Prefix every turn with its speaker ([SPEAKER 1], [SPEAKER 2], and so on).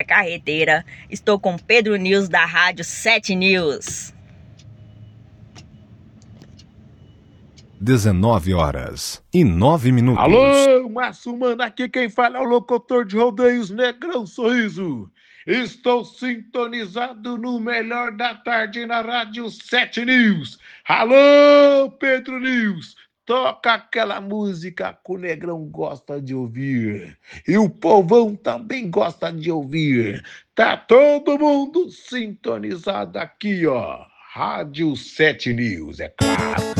[SPEAKER 1] carreteira. Estou com Pedro News da Rádio 7 News.
[SPEAKER 2] 19h09.
[SPEAKER 3] Alô, Márcio Mano, aqui quem fala é o locutor de rodeios Negrão Sorriso. Estou sintonizado no melhor da tarde na Rádio 7 News. Alô, Pedro News, toca aquela música que o Negrão gosta de ouvir. E o povão também gosta de ouvir. Tá todo mundo sintonizado aqui, ó. Rádio 7 News, é claro.